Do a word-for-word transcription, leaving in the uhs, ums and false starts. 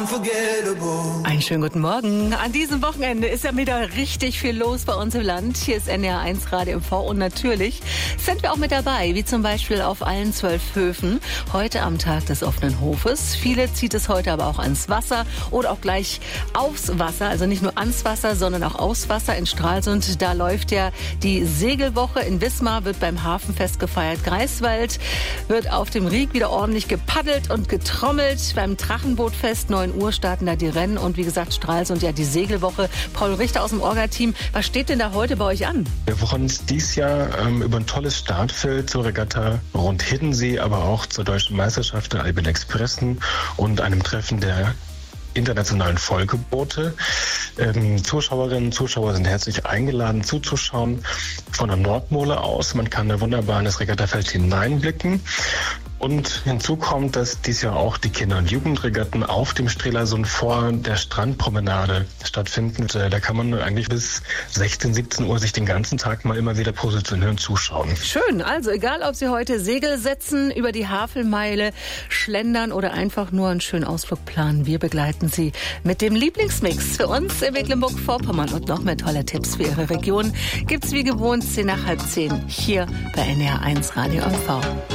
Einen schönen guten Morgen. An diesem Wochenende ist ja wieder richtig viel los bei uns im Land. Hier ist N D R eins Radio M V und natürlich sind wir auch mit dabei, wie zum Beispiel auf allen zwölf Höfen. Heute am Tag des offenen Hofes. Viele zieht es heute aber auch ans Wasser oder auch gleich aufs Wasser. Also nicht nur ans Wasser, sondern auch aufs Wasser in Stralsund. Da läuft ja die Segelwoche. In Wismar wird beim Hafenfest gefeiert. Greifswald wird auf dem Rieg wieder ordentlich gepaddelt und getrommelt. Beim Drachenbootfest neun Uhr starten da die Rennen und wie gesagt Stralsund ja die Segelwoche. Paul Richter aus dem Orga-Team, was steht denn da heute bei euch an? Wir freuen uns dieses Jahr ähm, über ein tolles Startfeld zur Regatta rund Hiddensee, aber auch zur Deutschen Meisterschaft der Alpen Expressen und einem Treffen der internationalen Vollgeboote. Ähm, Zuschauerinnen und Zuschauer sind herzlich eingeladen zuzuschauen von der Nordmole aus. Man kann da wunderbar in das Regattafeld hineinblicken. Und hinzu kommt, dass dies Jahr auch die Kinder- und Jugendregatten auf dem Strelasund vor der Strandpromenade stattfinden. Da kann man eigentlich bis sechzehn, siebzehn Uhr sich den ganzen Tag mal immer wieder positionieren und zuschauen. Schön, also egal, ob Sie heute Segel setzen, über die Havelmeile schlendern oder einfach nur einen schönen Ausflug planen, wir begleiten Sie mit dem Lieblingsmix für uns in Mecklenburg-Vorpommern und noch mehr tolle Tipps für Ihre Region gibt's wie gewohnt zehn nach halb zehn hier bei N D R eins Radio M V.